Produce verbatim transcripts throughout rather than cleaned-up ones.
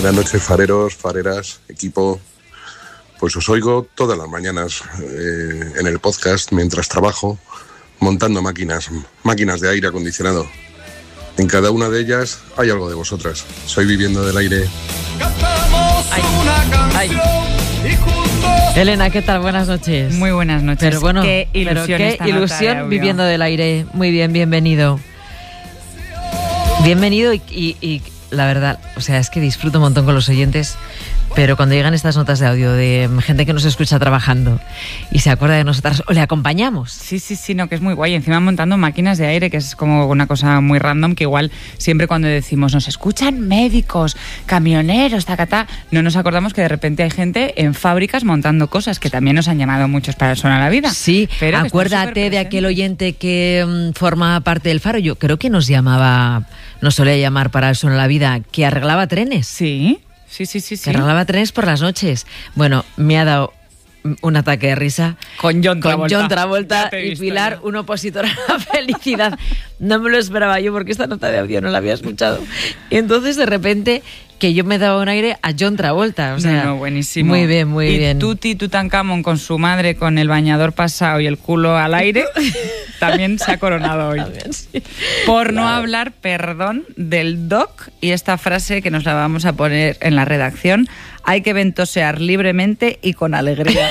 Buenas noches, fareros, fareras, equipo. Pues os oigo todas las mañanas eh, en el podcast mientras trabajo montando máquinas, máquinas de aire acondicionado. En cada una de ellas hay algo de vosotras. Soy Viviendo del Aire. Ay, ay. Elena, ¿qué tal? Buenas noches. Muy buenas noches. Pero bueno, qué ilusión, pero qué esta ilusión nota, Viviendo del Aire. Muy bien, bienvenido. Bienvenido y, y, y la verdad, o sea, es que disfruto un montón con los oyentes, pero cuando llegan estas notas de audio de gente que nos escucha trabajando y se acuerda de nosotras, o le acompañamos. Sí, sí, sí, no, que es muy guay. Encima montando máquinas de aire, que es como una cosa muy random, que igual siempre cuando decimos nos escuchan médicos, camioneros, tacatá, no nos acordamos que de repente hay gente en fábricas montando cosas que también nos han llamado muchos para el Suena la Vida. Sí, pero acuérdate de aquel oyente que um, forma parte del Faro. Yo creo que nos llamaba, nos solía llamar para el Suena la Vida, que arreglaba trenes. Sí. Sí, sí, sí, sí. Que arreglaba trenes por las noches. Bueno, me ha dado un ataque de risa. Con John Travolta. Con John Travolta y Pilar, un opositor a la felicidad. No me lo esperaba yo porque esta nota de audio no la había escuchado. Y entonces, de repente, que yo me daba un aire a John Travolta. O sea, no, no, buenísimo. Muy bien, muy y bien. Y Tuti Tutankamón con su madre con el bañador pasado y el culo al aire, también se ha coronado hoy. También, sí. Por claro. no hablar, perdón, del doc y esta frase que nos la vamos a poner en la redacción: hay que ventosear libremente y con alegría.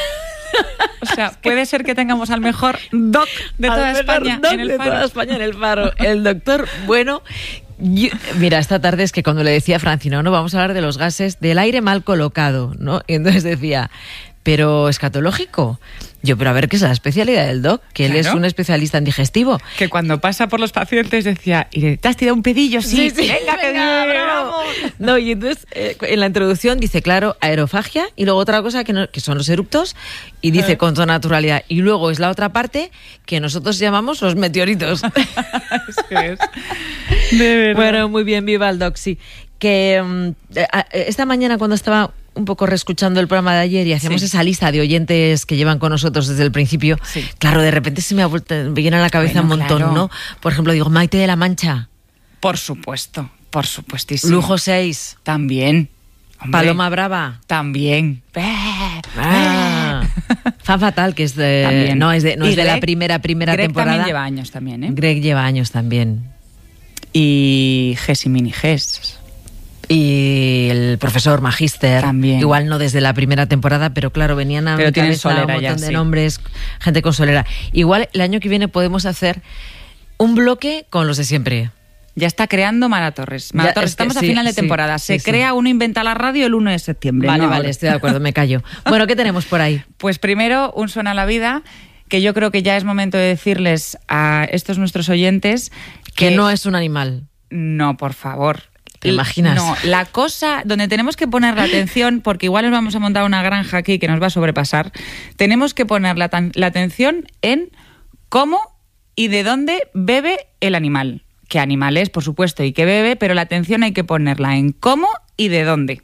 O sea, puede ser que tengamos al mejor doc de toda al España doc en el de Faro. toda España en el Faro. El doctor Bueno. Yo, mira, esta tarde es que cuando le decía a Francino, no, vamos a hablar de los gases del aire mal colocado, ¿no? Y entonces decía, pero escatológico. Yo, pero a ver, ¿qué es la especialidad del doc? Que claro. Él es un especialista en digestivo. Que cuando pasa por los pacientes decía, ¿y te has tirado un pedillo? Sí, sí, sí. Venga, que venga, bravo. No, y entonces eh, en la introducción dice, claro, aerofagia, y luego otra cosa que, no, que son los eructos, y dice eh. con toda naturalidad. Y luego es la otra parte que nosotros llamamos los meteoritos. Es que es. De verdad. Bueno, muy bien, viva el doc, sí. Que um, esta mañana cuando estaba un poco reescuchando el programa de ayer y hacíamos sí. esa lista de oyentes que llevan con nosotros desde el principio, sí. claro, de repente se me, ha vuelto, me viene a la cabeza bueno, un montón, claro. ¿no? Por ejemplo, digo, Maite de la Mancha. Por supuesto, por supuestísimo. Lujo seis. También. Hombre, Paloma Brava. También. Ah. Fan Fatal, que es de, también. no, es de, no es de la primera, primera Greg temporada. Greg también lleva años también, ¿eh? Greg lleva años también. Y Ges y Mini Ges. Y el profesor Magíster, también. Igual no desde la primera temporada, pero claro, venían a pero mi cabeza un montón ya, de sí. nombres, gente con solera. Igual el año que viene podemos hacer un bloque con los de siempre. Ya está creando Mara Torres. Mara ya, Torres, es que, estamos sí, a final de sí, temporada. Se sí, crea sí. Uno Inventa la Radio el uno de septiembre. Vale, no vale, ahora. estoy de acuerdo, me callo. Bueno, ¿qué tenemos por ahí? Pues primero, un Suena a la Vida, que yo creo que ya es momento de decirles a estos nuestros oyentes que, que no es un animal. No, por favor. ¿Te imaginas? No, la cosa donde tenemos que poner la atención, porque igual nos vamos a montar una granja aquí que nos va a sobrepasar, tenemos que poner la, la atención en cómo y de dónde bebe el animal. Qué animal es, por supuesto, y qué bebe, pero la atención hay que ponerla en cómo y de dónde.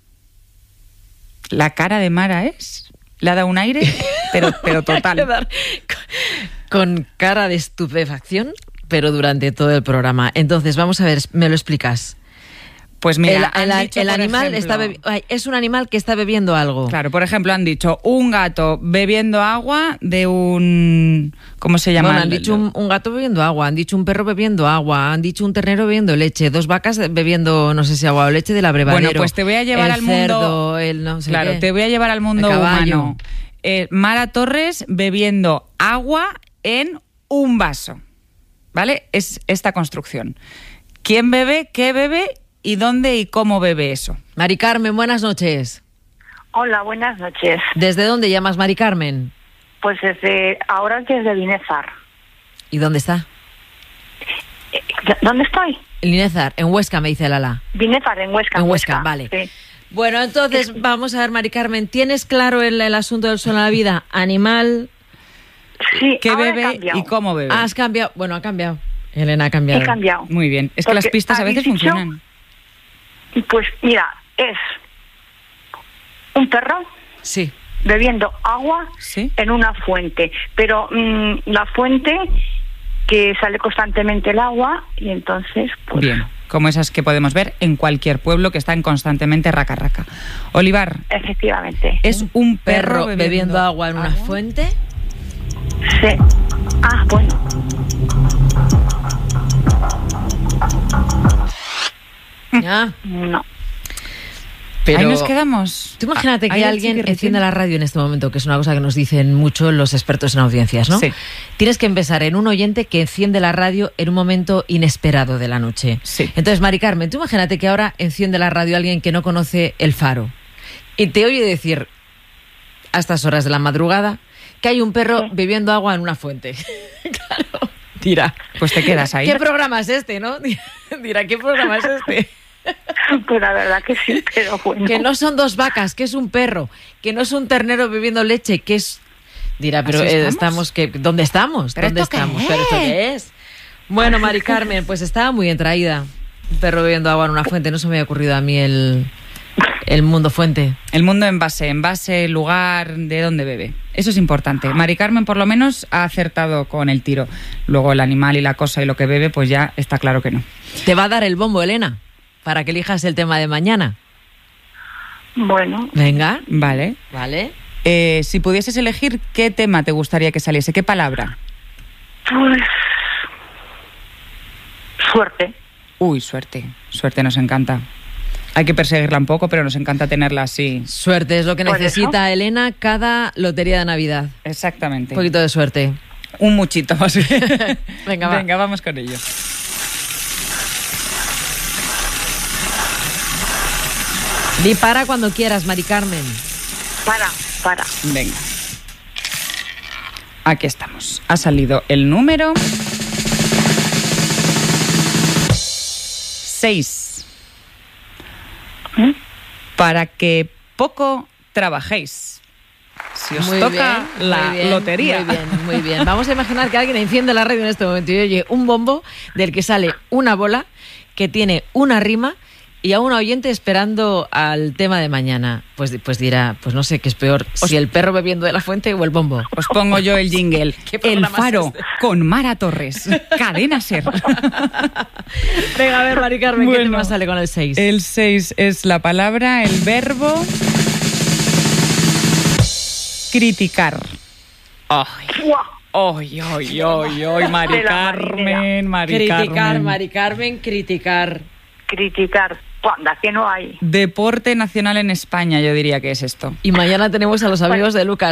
La cara de Mara es... Le ha dado un aire, pero, pero total. Con cara de estupefacción, pero durante todo el programa. Entonces, vamos a ver, ¿me lo explicas? Pues mira, el, el, dicho, el animal ejemplo, está bebi- ay, es un animal que está bebiendo algo. Claro, por ejemplo, han dicho un gato bebiendo agua de un... ¿Cómo se llama? Bueno, han dicho un, un gato bebiendo agua, han dicho un perro bebiendo agua, han dicho un ternero bebiendo leche, dos vacas bebiendo, no sé si agua o leche del abrevadero. Bueno, pues te voy a llevar el al cerdo, mundo... El no sé claro, qué. te voy a llevar al mundo humano. Eh, Mara Torres bebiendo agua en un vaso. ¿Vale? Es esta construcción. ¿Quién bebe? ¿Qué bebe? ¿Y dónde y cómo bebe eso? Mari Carmen, buenas noches. Hola, buenas noches. ¿Desde dónde llamas, Mari Carmen? Pues desde ahora desde Linézar. ¿Y dónde está? ¿Dónde estoy? Linézar, en Huesca, me dice Lala. Linézar, en Huesca. En Huesca, Huesca vale. Sí. Bueno, entonces vamos a ver, Mari Carmen, ¿tienes claro el, el asunto del Suena a la Vida? Animal... Sí, ¿Qué ahora bebe y cómo bebe? Ah, has cambiado. Bueno, ha cambiado. Elena ha cambiado. He cambiado. Muy bien. Es Porque que las pistas a veces dicho, funcionan. Pues mira, es un perro sí. bebiendo agua ¿Sí? en una fuente. Pero mmm, la fuente que sale constantemente el agua y entonces... Pues, bien. como esas que podemos ver en cualquier pueblo que están constantemente raca raca. Olivar. Efectivamente. Es un perro, perro bebiendo, bebiendo agua en una agua. fuente. Sí. Ah, bueno. Ya. No. Pero Ahí nos quedamos. tú imagínate que Ahí el alguien chiquirritín. enciende la radio en este momento, que es una cosa que nos dicen mucho los expertos en audiencias, ¿no? Sí. Tienes que empezar en un oyente que enciende la radio en un momento inesperado de la noche. Sí. Entonces, Mari Carmen, tú imagínate que ahora enciende la radio alguien que no conoce El Faro y te oye decir a estas horas de la madrugada que hay un perro Sí. bebiendo agua en una fuente. Claro. Dirá, Pues te quedas ahí. ¿qué programa es este, no? Dirá, ¿qué programa es este? Pues la verdad que sí, pero bueno. Que no son dos vacas, que es un perro, que no es un ternero bebiendo leche, que es... Dirá, pero ¿Así eh, estamos? estamos, que ¿dónde estamos? ¿Pero ¿Dónde esto qué estamos? es? ¿Pero esto qué es? Bueno, Mari Carmen, pues estaba muy entraída. Un perro bebiendo agua en una fuente, no se me había ocurrido a mí el, el mundo fuente. El mundo en base, en base, lugar, de dónde bebe. Eso es importante. Mari Carmen, por lo menos, ha acertado con el tiro. Luego el animal y la cosa y lo que bebe, pues ya está claro que no. Te va a dar el bombo, Elena, para que elijas el tema de mañana. Bueno, Venga, Vale. vale. Eh, si pudieses elegir, ¿qué tema te gustaría que saliese? ¿Qué palabra? pues... Suerte. Uy, suerte. Suerte nos encanta. Hay que perseguirla un poco, pero nos encanta tenerla así. Suerte es lo que Por necesita Elena cada lotería de Navidad. Exactamente. Un poquito de suerte. Un muchito más bien. Venga, va. Venga, vamos con ello. Di para cuando quieras, Mari Carmen. Para, para. Venga. Aquí estamos. Ha salido el número seis. ¿Mm? Para que poco trabajéis. Si os Muy toca bien, la muy bien, lotería. Muy bien, muy bien. Vamos a imaginar que alguien enciende la radio en este momento y oye un bombo del que sale una bola que tiene una rima y a un oyente esperando al tema de mañana. Pues, pues dirá, pues no sé qué es peor, si el perro bebiendo de la fuente o el bombo. Os pongo yo el jingle. ¿Qué El programa es Faro este? con Mara Torres. Cadena Ser. Venga, a ver, Mari Carmen, ¿qué Bueno, tema sale con el seis? El seis es la palabra, el verbo criticar. Ay, ¡Guau! ay, ay, ay, ay, Mari De la Carmen, marinera. Mari Criticar, Carmen. Mari Carmen, criticar. Criticar. Anda, que no hay. Deporte nacional en España, yo diría que es esto. Y mañana tenemos a los amigos de Lucas.